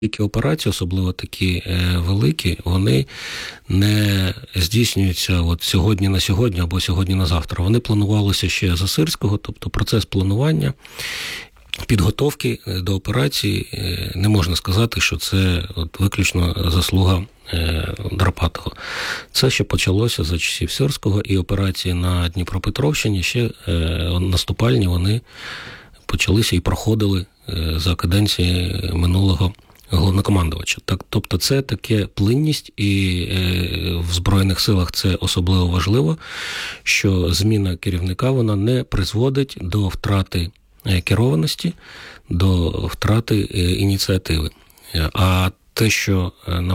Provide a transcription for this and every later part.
Які операції, особливо такі великі, вони не здійснюються от сьогодні на сьогодні або сьогодні на завтра. Вони планувалися ще за Сирського, тобто процес планування, підготовки до операції, не можна сказати, що це от виключно заслуга Драпатого. Це ще почалося за часів Сирського, і операції на Дніпропетровщині ще наступальні, вони почалися і проходили за каденції минулого головнокомандувача. Тобто це таке плинність, і в Збройних силах це особливо важливо, що зміна керівника, вона не призводить до втрати керованості, до втрати ініціативи. А те, що на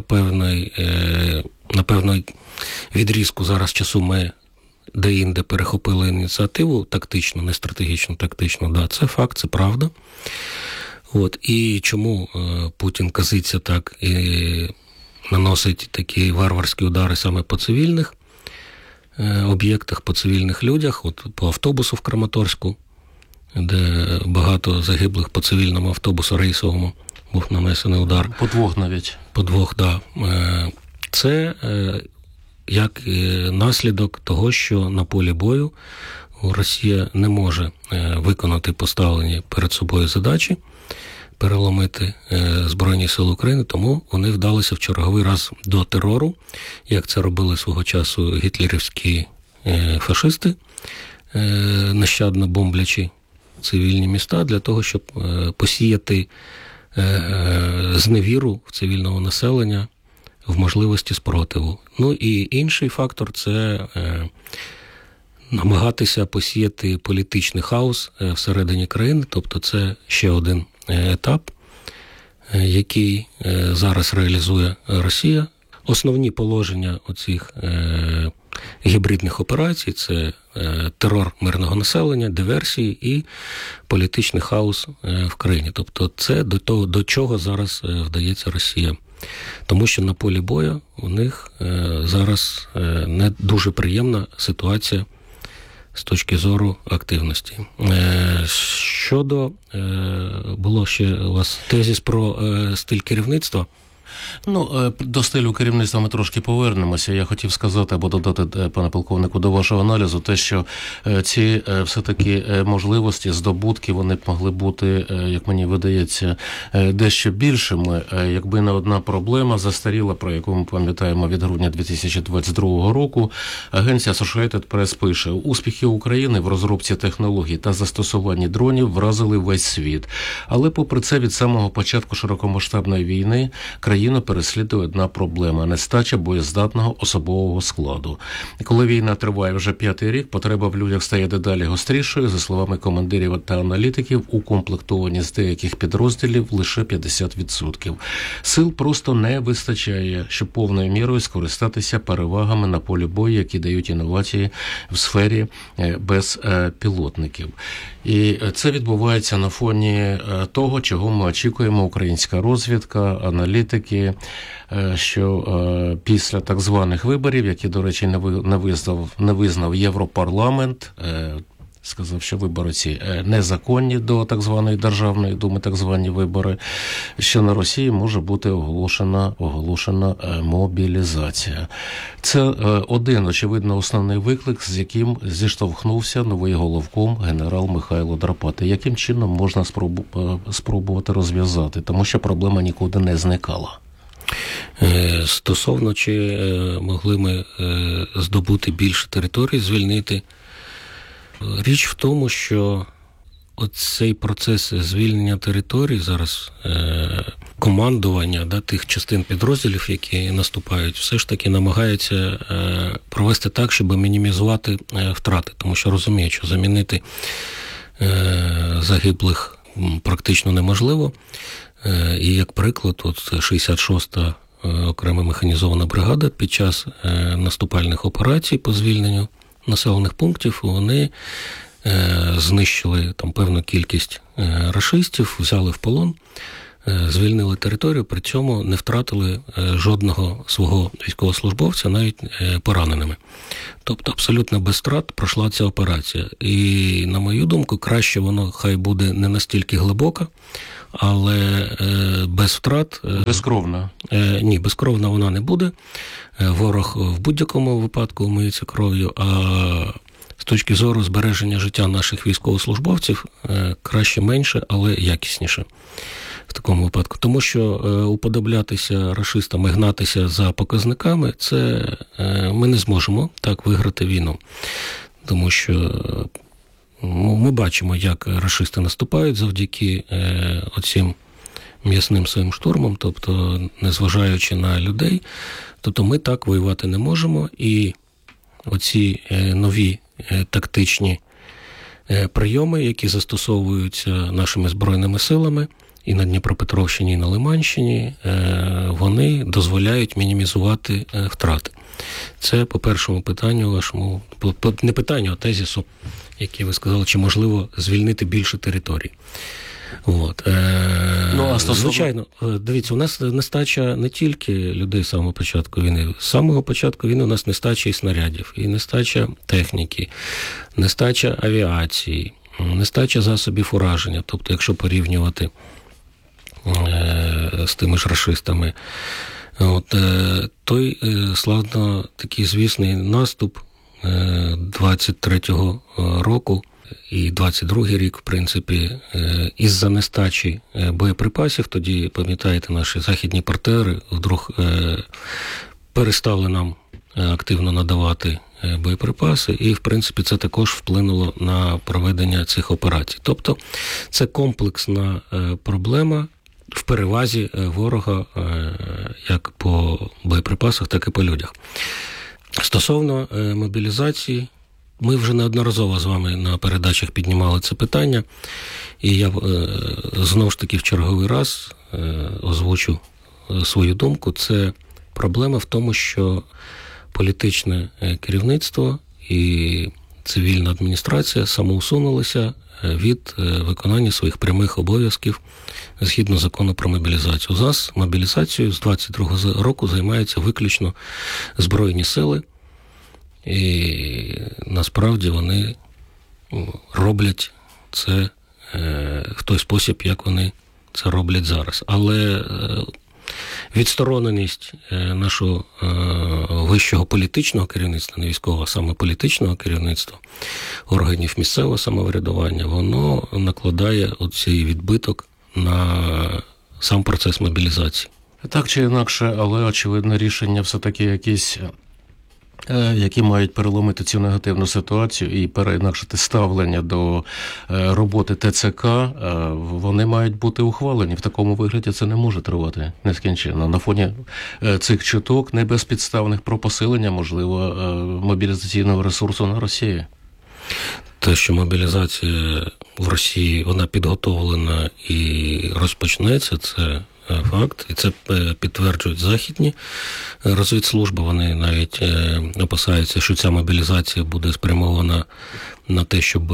певний відрізку зараз часу ми де-інде перехопили ініціативу тактично, не стратегічно, тактично, да, це факт, це правда. От, і чому Путін казиться так і наносить такі варварські удари саме по цивільних об'єктах, по цивільних людях, от по автобусу в Краматорську, де багато загиблих по цивільному автобусу рейсовому був нанесений удар. По двох навіть. По двох, так. Да. Це як наслідок того, що на полі бою Росія не може виконати поставлені перед собою задачі, переломити Збройні Сили України, тому вони вдалися в черговий раз до терору, як це робили свого часу гітлерівські фашисти, нещадно бомблячи цивільні міста, для того, щоб посіяти зневіру в цивільного населення в можливості спротиву. Ну і інший фактор – це намагатися посіяти політичний хаос всередині країни, тобто це ще один етап, який зараз реалізує Росія. Основні положення оцих гібридних операцій – це терор мирного населення, диверсії і політичний хаос в країні. Тобто це до чого зараз вдається Росія. Тому що на полі бою у них зараз не дуже приємна ситуація з точки зору активності. Щодо, було ще у вас тезис про стиль керівництва. Ну, до стилю керівництва ми трошки повернемося. Я хотів сказати або додати, пане полковнику, до вашого аналізу, те, що ці все-таки можливості, здобутки, вони б могли бути, як мені видається, дещо більшими, якби не одна проблема застаріла, про яку ми пам'ятаємо від грудня 2022 року. Агенція Associated Press пише: успіхи України в розробці технологій та застосуванні дронів вразили весь світ. Але попри це, від самого початку широкомасштабної війни країну переслідує одна проблема – нестача боєздатного особового складу. Коли війна триває вже 5-й рік, потреба в людях стає дедалі гострішою. За словами командирів та аналітиків, укомплектовані з деяких підрозділів лише 50%. Сил просто не вистачає, щоб повною мірою скористатися перевагами на полі бою, які дають інновації в сфері безпілотників. І це відбувається на фоні того, чого ми очікуємо, українська розвідка, аналітики, що після так званих виборів, які, до речі, не визнав Європарламент, сказав, що вибори ці незаконні до так званої Державної думи, так звані вибори, що на Росії може бути оголошена мобілізація. Це один, очевидно, основний виклик, з яким зіштовхнувся новий головком генерал Михайло Драпатий. Яким чином можна спробувати розв'язати? Тому що проблема нікуди не зникала. Стосовно, чи могли ми здобути більше територій, звільнити, річ в тому, що оцей процес звільнення територій зараз, командування тих частин підрозділів, які наступають, все ж таки намагається провести так, щоб мінімізувати втрати. Тому що розуміють, що замінити загиблих практично неможливо. І як приклад, от 66-та окрема механізована бригада під час наступальних операцій по звільненню населених пунктів, вони знищили там певну кількість рашистів, взяли в полон звільнили територію, при цьому не втратили жодного свого військовослужбовця, навіть пораненими. Тобто абсолютно без втрат пройшла ця операція. І, на мою думку, краще воно хай буде не настільки глибока, але без втрат... Безкровна? Ні, безкровна вона не буде. Ворог в будь-якому випадку вмиється кров'ю, а з точки зору збереження життя наших військовослужбовців краще менше, але якісніше в такому випадку. Тому що уподоблятися рашистам і гнатися за показниками, це ми не зможемо так виграти війну. Тому що ми бачимо, як рашисти наступають завдяки оцим м'ясним своїм штурмом, тобто незважаючи на людей, тобто ми так воювати не можемо. І оці нові тактичні прийоми, які застосовуються нашими Збройними силами і на Дніпропетровщині, і на Лиманщині, вони дозволяють мінімізувати втрати. Це по першому питанню вашому, не питанню, а тезису, який ви сказали, чи можливо звільнити більше територій. От. Звичайно, дивіться, у нас нестача не тільки людей з самого початку війни. З самого початку війни у нас нестача і снарядів, і нестача техніки, нестача авіації, нестача засобів ураження. Тобто, якщо порівнювати з тими ж рашистами, той славно такий звісний наступ 23-го року, і 22-й рік, в принципі, із-за нестачі боєприпасів, тоді, пам'ятаєте, наші західні партнери вдруг перестали нам активно надавати боєприпаси, і, в принципі, це також вплинуло на проведення цих операцій. Тобто, це комплексна проблема в перевазі ворога як по боєприпасах, так і по людях. Стосовно мобілізації, ми вже неодноразово з вами на передачах піднімали це питання, і я знову ж таки в черговий раз озвучу свою думку. Це проблема в тому, що політичне керівництво і цивільна адміністрація самоусунулися від виконання своїх прямих обов'язків згідно закону про мобілізацію. У нас мобілізацією з 22-го року займаються виключно Збройні сили, і насправді вони роблять це в той спосіб, як вони це роблять зараз. Але відстороненість нашого вищого політичного керівництва, не військового, а саме політичного керівництва, органів місцевого самоврядування, воно накладає оцей відбиток на сам процес мобілізації. Так чи інакше, але очевидно рішення все-таки якісь, які мають переломити цю негативну ситуацію і переінакшити ставлення до роботи ТЦК, вони мають бути ухвалені. В такому вигляді це не може тривати нескінченно. На фоні цих чуток небезпідставних про посилення, можливо, мобілізаційного ресурсу на Росії. Те, що мобілізація в Росії, вона підготовлена і розпочнеться, це факт, і це підтверджують західні розвідслужби. Вони навіть опасаються, що ця мобілізація буде спрямована на те, щоб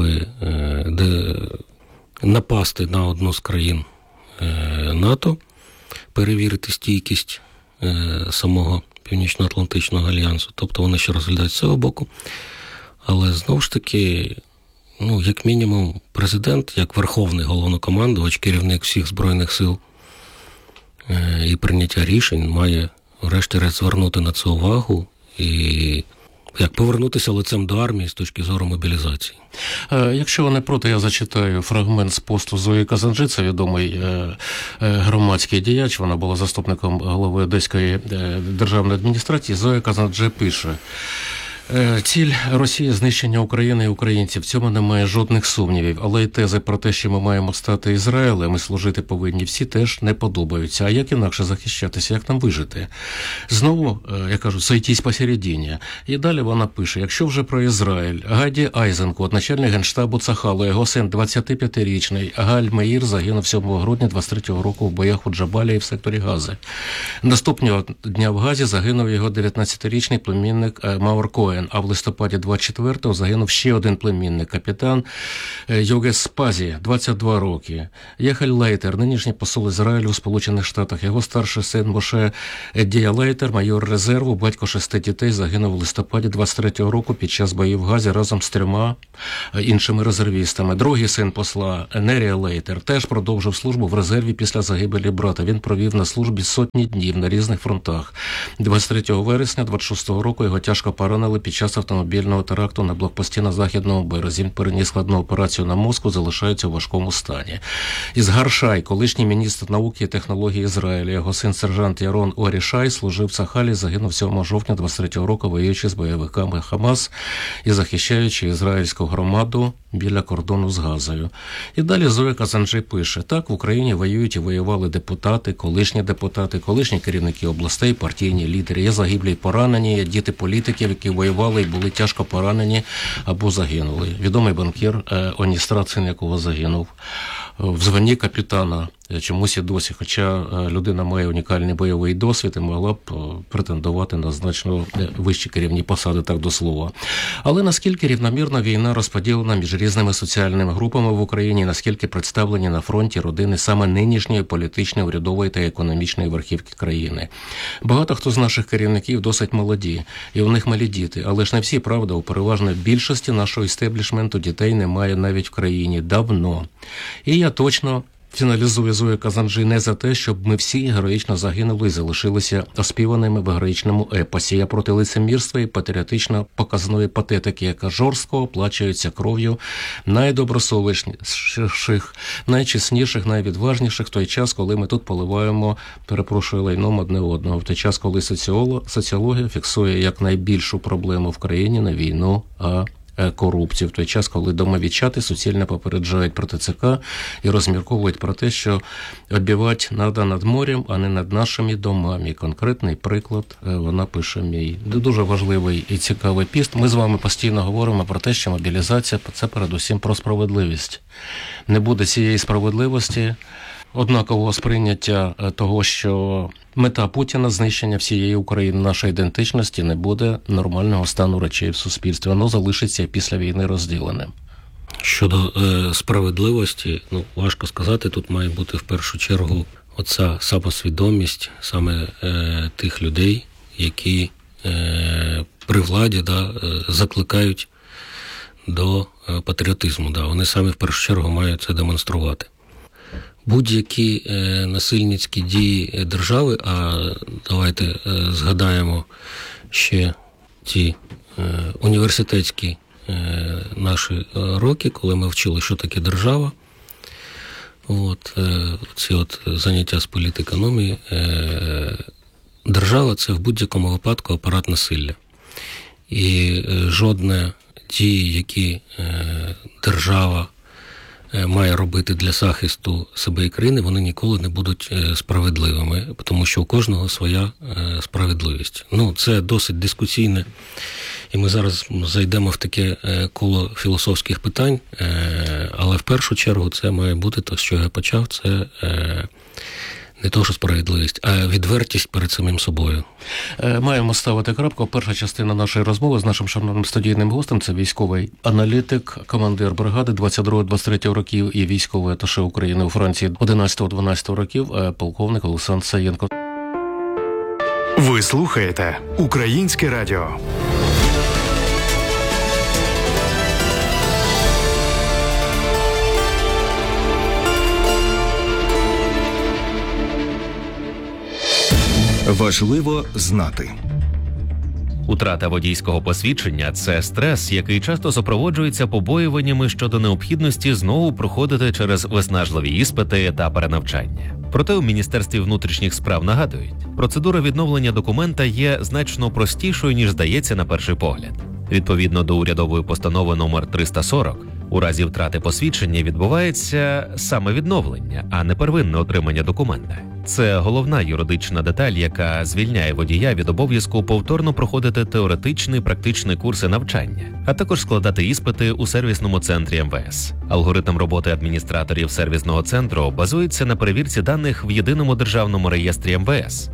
напасти на одну з країн НАТО, перевірити стійкість самого Північно-Атлантичного альянсу. Тобто вони ще розглядають з цього боку. Але знову ж таки, як мінімум, президент, як верховний головнокомандувач, керівник всіх Збройних сил і прийняття рішень, має врешті-решт звернути на це увагу і повернутися лицем до армії з точки зору мобілізації. Якщо ви не проти, я зачитаю фрагмент з посту Зої Казанжи, це відомий громадський діяч, вона була заступником голови Одеської державної адміністрації. Зоя Казанжи пише: «Ціль Росії – знищення України і українців. В цьому немає жодних сумнівів. Але й тези про те, що ми маємо стати Ізраїлем і служити повинні всі, теж не подобаються. А як інакше захищатися, як нам вижити? Знову, я кажу, сойтись посередині». І далі вона пише: «Якщо вже про Ізраїль, Гаді Айзенкот, начальник Генштабу Цахалу, його син 25-річний Галь Меїр загинув 7 грудня 23-го року в боях у Джабалії в секторі Гази. Наступного дня в Газі загинув його 19-річний племінник Маур Коен. воїн, а в листопаді 24-го загинув ще один племінник, капітан Йогес Спазі, 22 роки. Єхель Лейтер, нинішній посол Ізраїлю у Сполучених Штатах, його старший син Моше Едія Лейтер, майор резерву, батько 6 дітей, загинув у листопаді 23-го року під час боїв в Газі разом з 3 іншими резервістами. Другий син посла Нерія Лейтер теж продовжив службу в резерві після загибелі брата. Він провів на службі сотні днів на різних фронтах. 23 вересня 26-го року його тяжко поранили під час автомобільного теракту на блокпості на Західному березі. Він переніс складну операцію на мозку, залишається у важкому стані. Ізгар Шай, колишній міністр науки і технологій Ізраїля, його син сержант Ярон Орі Шай служив в Сахалі, загинув 7 жовтня 23-го року, воюючи з бойовиками Хамас і захищаючи ізраїльську громаду біля кордону з Газою. І далі Зоя Казанжи пише: так, в Україні воюють і воювали депутати, колишні керівники областей, партійні лідери. Є загиблі й поранені, є діти політиків, які воювали і були тяжко поранені або загинули. Відомий банкір Оністрат, син якого загинув в званні капітана, чомусь і досі, хоча людина має унікальний бойовий досвід і могла б претендувати на значно вищі керівні посади, так до слова. Але наскільки рівномірно війна розподілена між різними соціальними групами в Україні, наскільки представлені на фронті родини саме нинішньої політичної, урядової та економічної верхівки країни. Багато хто з наших керівників досить молоді, і у них малі діти, але ж не всі, правда, у переважної більшості нашого істеблішменту дітей немає навіть в країні давно. І я точно фіналізує Зоя Казанжи не за те, щоб ми всі героїчно загинули і залишилися оспіваними в героїчному епосі, а проти лицемірства і патріотично-показної патетики, яка жорстко оплачується кров'ю найдобросовісніших, найчесніших, найвідважніших в той час, коли ми тут поливаємо, перепрошую, лайном одне одного, в той час, коли соціологія фіксує як найбільшу проблему в країні не війну, а корупцію, в той час, коли домовічати суцільно попереджають про ТЦК і розмірковують про те, що оббивати треба над морем, а не над нашими домами. Конкретний приклад, вона пише мій. Дуже важливий і цікавий піст. Ми з вами постійно говоримо про те, що мобілізація – це передусім про справедливість. Не буде цієї справедливості, однакового сприйняття того, що мета Путіна – знищення всієї України, нашої ідентичності, не буде нормального стану речей в суспільстві. Воно залишиться після війни розділеним. Щодо справедливості, важко сказати, тут має бути в першу чергу оця самосвідомість саме тих людей, які при владі закликають до патріотизму. Вони самі в першу чергу мають це демонструвати. Будь-які насильницькі дії держави, а давайте згадаємо ще ті університетські наші роки, коли ми вчили, що таке держава. Ці заняття з політекономії. Держава – це в будь-якому випадку апарат насилля. І жодне дії, які держава має робити для захисту себе і країни, вони ніколи не будуть справедливими, тому що у кожного своя справедливість. Це досить дискусійне, і ми зараз зайдемо в таке коло філософських питань, але в першу чергу це має бути те, що я почав, це не то, що справедливість, а відвертість перед самим собою. Маємо ставити крапку. Перша частина нашої розмови з нашим шановним студійним гостем – це військовий аналітик, командир бригади 22-23 років і військовий аташе України у Франції 11-12 років, полковник Олександр Саєнко. Ви слухаєте Українське радіо. Важливо знати. Утрата водійського посвідчення – це стрес, який часто супроводжується побоюваннями щодо необхідності знову проходити через виснажливі іспити та перенавчання. Проте у Міністерстві внутрішніх справ нагадують, процедура відновлення документа є значно простішою, ніж здається на перший погляд. Відповідно до урядової постанови номер 340, у разі втрати посвідчення відбувається саме відновлення, а не первинне отримання документа. Це головна юридична деталь, яка звільняє водія від обов'язку повторно проходити теоретичний практичний курси навчання, а також складати іспити у сервісному центрі МВС. Алгоритм роботи адміністраторів сервісного центру базується на перевірці даних в єдиному державному реєстрі МВС.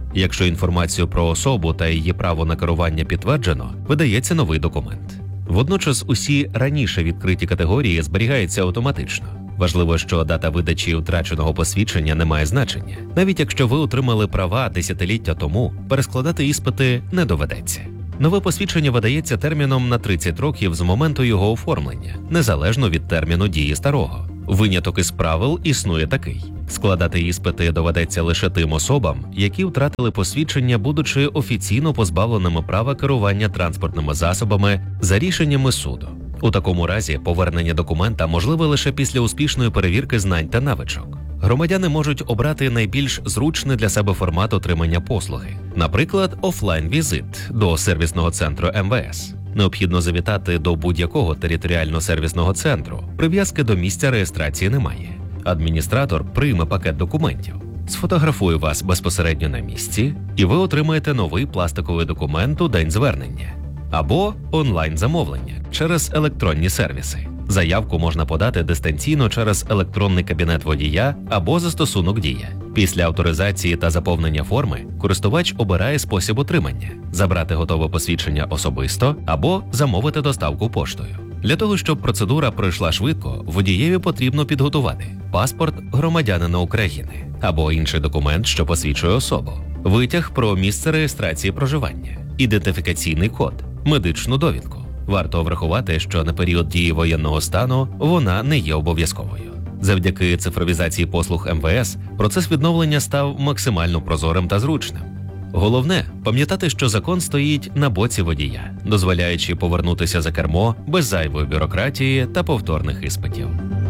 Якщо інформацію про особу та її право на керування підтверджено, видається новий документ. Водночас усі раніше відкриті категорії зберігаються автоматично. Важливо, що дата видачі втраченого посвідчення не має значення. Навіть якщо ви отримали права десятиліття тому, перескладати іспити не доведеться. Нове посвідчення видається терміном на 30 років з моменту його оформлення, незалежно від терміну дії старого. Виняток із правил існує такий. Складати іспити доведеться лише тим особам, які втратили посвідчення, будучи офіційно позбавленими права керування транспортними засобами за рішеннями суду. У такому разі повернення документа можливе лише після успішної перевірки знань та навичок. Громадяни можуть обрати найбільш зручний для себе формат отримання послуги. Наприклад, офлайн-візит до сервісного центру МВС. Необхідно завітати до будь-якого територіального сервісного центру. Прив'язки до місця реєстрації немає. Адміністратор прийме пакет документів, сфотографує вас безпосередньо на місці, і ви отримаєте новий пластиковий документ у день звернення. Або онлайн-замовлення через електронні сервіси. Заявку можна подати дистанційно через електронний кабінет водія або застосунок «Дія». Після авторизації та заповнення форми користувач обирає спосіб отримання – забрати готове посвідчення особисто або замовити доставку поштою. Для того, щоб процедура пройшла швидко, водієві потрібно підготувати паспорт громадянина України або інший документ, що посвідчує особу, витяг про місце реєстрації проживання, ідентифікаційний код, медичну довідку. Варто врахувати, що на період дії воєнного стану вона не є обов'язковою. Завдяки цифровізації послуг МВС процес відновлення став максимально прозорим та зручним. Головне – пам'ятати, що закон стоїть на боці водія, дозволяючи повернутися за кермо без зайвої бюрократії та повторних іспитів.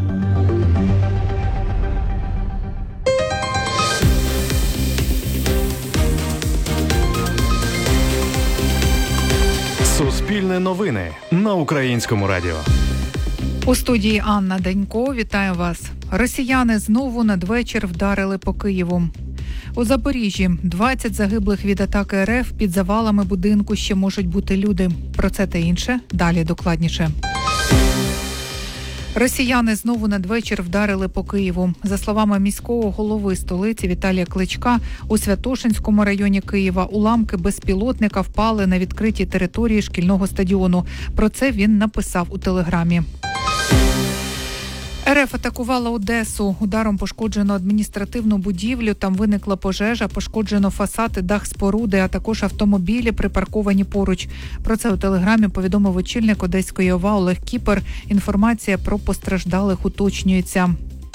Суспільне новини на Українському радіо. У студії Анна Данько. Вітаю вас. Росіяни знову надвечір вдарили по Києву. У Запоріжжі 20 загиблих від атаки РФ, під завалами будинку ще можуть бути люди. Про це та інше далі докладніше. Росіяни знову надвечір вдарили по Києву. За словами міського голови столиці Віталія Кличка, у Святошинському районі Києва уламки безпілотника впали на відкритій території шкільного стадіону. Про це він написав у Телеграмі. РФ атакувала Одесу. Ударом пошкоджено адміністративну будівлю, там виникла пожежа, пошкоджено фасад і дах споруди, а також автомобілі, припарковані поруч. Про це у Телеграмі повідомив очільник Одеської ОВА Олег Кіпер. Інформація про постраждалих уточнюється.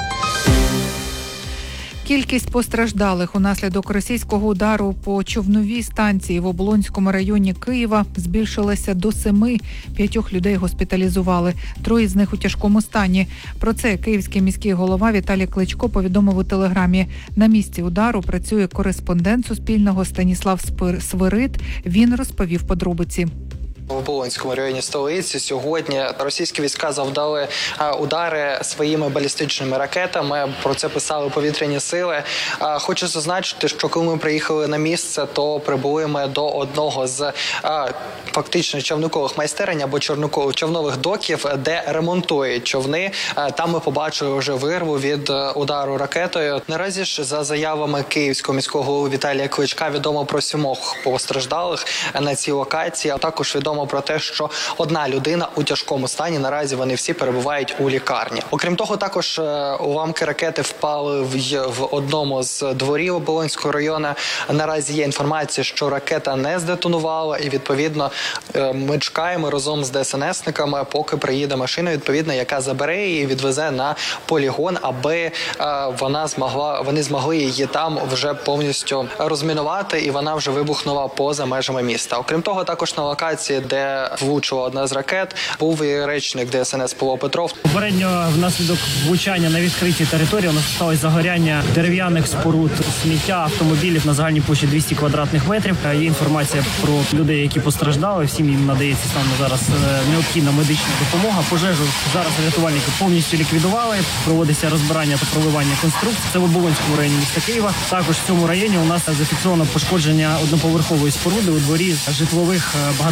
Кількість постраждалих унаслідок російського удару по човновій станції в Оболонському районі Києва збільшилася до 7. 5 людей госпіталізували. 3 з них у тяжкому стані. Про це київський міський голова Віталій Кличко повідомив у Телеграмі. На місці удару працює кореспондент Суспільного Станіслав Свирид. Він розповів подробиці. В Оболонському районі столиці сьогодні російські війська завдали удари своїми балістичними ракетами. Про це писали повітряні сили. Хочу зазначити, що коли ми приїхали на місце, то прибули ми до одного з фактично човникових майстерень або човнових доків, де ремонтують човни. Там ми побачили вже вирву від удару ракетою. Наразі ж, за заявами київського міського голови Віталія Кличка, відомо про 7 постраждалих на цій локації, а також відомо про те, що 1 людина у тяжкому стані. Наразі вони всі перебувають у лікарні. Окрім того, також уламки ракети впали в одному з дворів Оболонського району. Наразі є інформація, що ракета не здетонувала, і відповідно ми чекаємо разом з ДСНСниками, поки приїде машина, відповідно, яка забере її і відвезе на полігон, аби вони змогли її там вже повністю розмінувати, і вона вже вибухнула поза межами міста. Окрім того, також на локації, де влучила одна з ракет, був і речник ДСНС Павло Петров. Попередньо внаслідок влучання на відкритій території у нас сталося загоряння дерев'яних споруд, сміття, автомобілів на загальній площі 200 квадратних метрів. Є інформація про людей, які постраждали. Всім їм надається саме зараз необхідна медична допомога. Пожежу зараз рятувальники повністю ліквідували. Проводиться розбирання та проливання конструкцій. Це в Оболонському районі міста Києва. Також в цьому районі у нас зафіксовано пошкодження одноповерхової споруди у дворі житлових багатоповерхівок.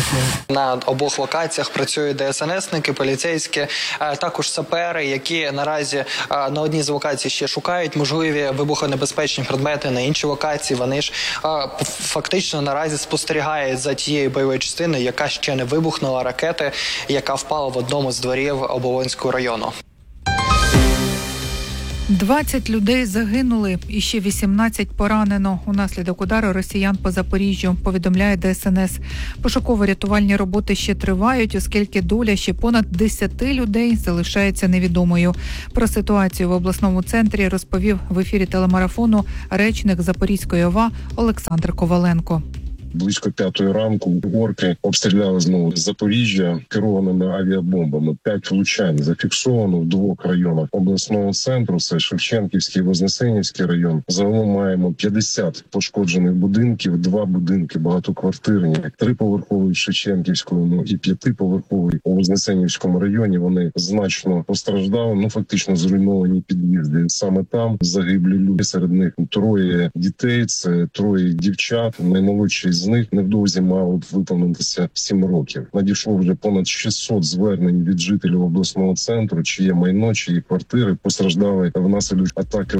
допомогу. На обох локаціях працюють ДСНСники, поліцейські, також сапери, які наразі на одній з локацій ще шукають можливі вибухонебезпечні предмети, на іншій локації вони ж фактично наразі спостерігають за тією бойовою частиною, яка ще не вибухнула, ракети, яка впала в одному з дворів Оболонського району. 20 людей загинули і ще 18 поранено унаслідок удару росіян по Запоріжжю, повідомляє ДСНС. Пошуково-рятувальні роботи ще тривають, оскільки доля ще понад 10 людей залишається невідомою. Про ситуацію в обласному центрі розповів в ефірі телемарафону речник Запорізької ОВА Олександр Коваленко. Близько 5-ї ранку орки обстріляли знову Запоріжжя керованими авіабомбами. 5 влучань зафіксовано в 2 районах обласного центру. Це Шевченківський і Вознесенівський район. Загалом маємо 50 пошкоджених будинків, 2 будинки багатоквартирні, 3-поверховий в Шевченківському і 5-поверховий у Вознесенівському районі. Вони значно постраждали, фактично зруйновані під'їзди. Саме там загиблі люди, серед них 3 дітей, це 3 дівчат, наймолодші з них невдовзі мало виповнитися 7 років. Надійшло вже понад 600 звернень від жителів обласного центру, чиє майно, чиї квартири постраждали внаслідок атаки.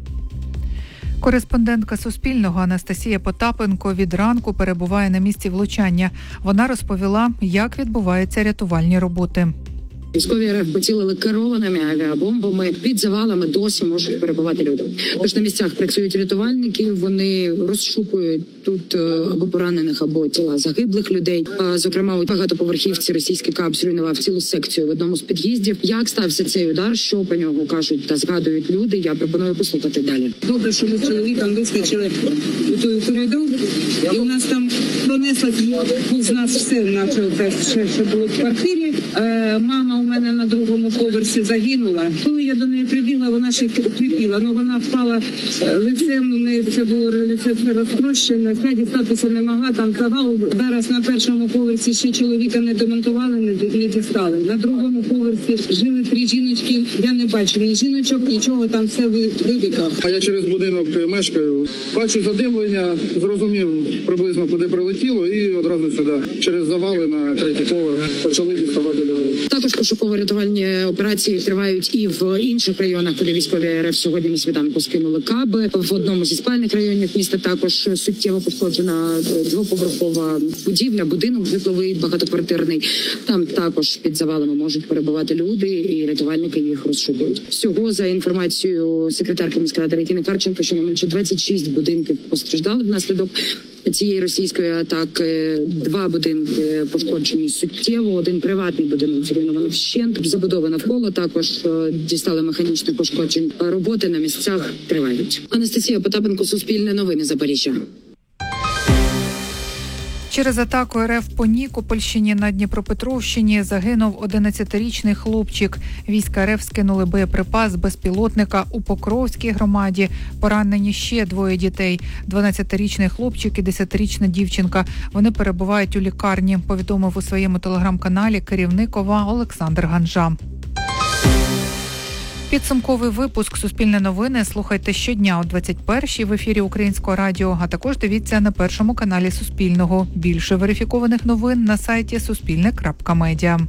Кореспондентка Суспільного Анастасія Потапенко від ранку перебуває на місці влучання. Вона розповіла, як відбуваються рятувальні роботи. Військові РФ поцілили керованими авіабомбами. Під завалами досі можуть перебувати люди. Тож на місцях працюють рятувальники, вони розшукують тут або поранених, або тіла загиблих людей. Зокрема, у багатоповерхівці російський КАП зруйнував цілу секцію в одному з під'їздів. Як стався цей удар, що про нього кажуть та згадують люди, я пропоную послухати далі. Добре, що ми з чоловіком вискочили у той коридор, і у нас там пронесло з нас все, наче те, що було в квартирі. Мама у мене на другому поверсі загинула. Коли я до неї прибігла, вона ще кріпіла. Вона впала лицем, у неї це було лице все розтрощене, все дістатися не могла, там завал. Зараз на першому поверсі ще чоловіка не демонтували, не дістали. На другому поверсі жили 3 жіночки, я не бачу ні жіночок, нічого, там все вибігло. А я через будинок мешкаю, бачу задимлення, зрозумів приблизно куди прилетіло і одразу сюди. Через завали на 3-й поверх почали діставати людей. Також пошуково-рятувальні операції тривають і в інших районах, куди військові РФ сьогодні на світанку скинули каби. В одному зі спальних районів міста також суттєво пошкоджена 2-поверхова будівля, будинок житловий, багатоквартирний. Там також під завалами можуть перебувати люди, і рятувальники їх розшукують. Всього, за інформацією секретарки міської ради Регіни Карченко, щонайменше 26 будинків постраждали внаслідок цієї російської атаки. 2 будинки пошкоджені суттєво, 1 приватний будинок зруйнований вщент, забудова навколо також дістали механічних пошкоджень. Роботи на місцях тривають. Анастасія Потапенко, Суспільне новини, Запоріжжя. Через атаку РФ по Нікопольщині на Дніпропетровщині загинув 11-річний хлопчик. Війська РФ скинули боєприпас з безпілотника у Покровській громаді. Поранені ще 2 дітей – 12-річний хлопчик і 10-річна дівчинка. Вони перебувають у лікарні, повідомив у своєму телеграм-каналі керівник ОВА Олександр Ганжа. Підсумковий випуск «Суспільне новини» слухайте щодня о 21-й в ефірі Українського радіо, а також дивіться на першому каналі Суспільного. Більше верифікованих новин на сайті suspilne.media.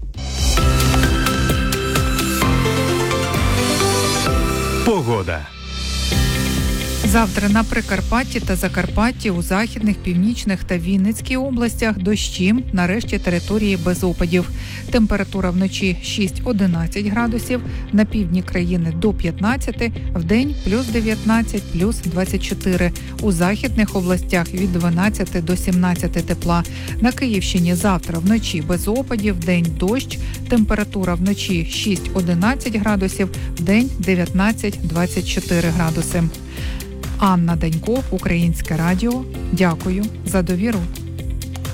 Погода. Завтра на Прикарпатті та Закарпатті, у західних, північних та Вінницькій областях дощі, на решті території без опадів. Температура вночі 6-11 градусів, на півдні країни до 15, вдень плюс 19, плюс 24. У західних областях від 12 до 17 тепла. На Київщині завтра вночі без опадів, вдень дощ, температура вночі 6-11 градусів, вдень 19-24 градуси. Анна Данько, Українське радіо. Дякую за довіру.